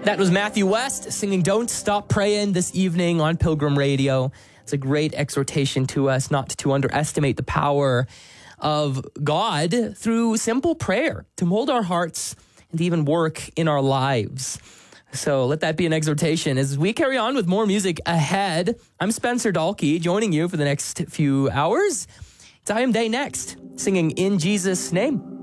That was Matthew West singing Don't Stop Praying this evening on Pilgrim Radio. It's a great exhortation to us not to underestimate the power of God through simple prayer, to mold our hearts and even work in our lives. So let that be an exhortation. As we carry on with more music ahead, I'm Spencer Dalkey, joining you for the next few hours. It's I Am Day next, singing In Jesus' Name.